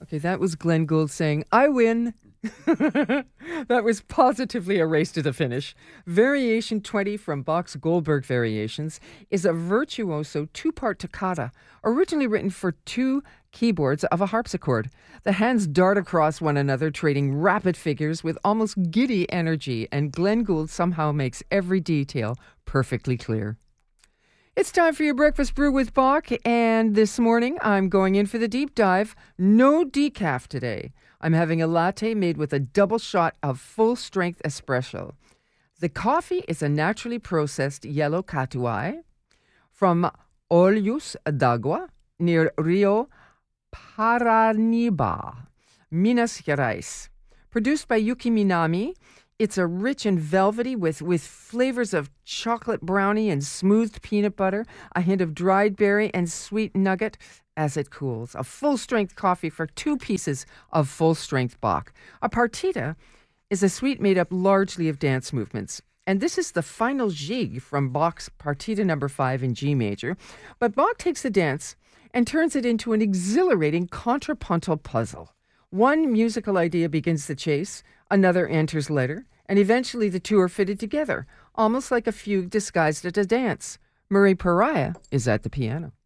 Okay, that was Glenn Gould saying, I win. That was positively a race to the finish. Variation 20 from Bach's Goldberg Variations is a virtuoso two-part toccata, originally written for two keyboards of a harpsichord. The hands dart across one another, trading rapid figures with almost giddy energy, and Glenn Gould somehow makes every detail perfectly clear. It's time for your breakfast brew with Bach, and this morning I'm going in for the deep dive. No decaf today. I'm having a latte made with a double shot of full-strength espresso. The coffee is a naturally processed yellow catuai from Olhos d'Água near Rio Paranaíba, Minas Gerais. Produced by Yuki Minami, it's a rich and velvety with flavors of chocolate brownie and smoothed peanut butter, a hint of dried berry and sweet nugget as it cools. A full-strength coffee for 2 pieces of full-strength Bach. A partita is a suite made up largely of dance movements. And this is the final jig from Bach's Partita No. 5 in G major. But Bach takes the dance and turns it into an exhilarating contrapuntal puzzle. One musical idea begins the chase, another enters later, and eventually the two are fitted together, almost like a fugue disguised as a dance. Murray Pariah is at the piano.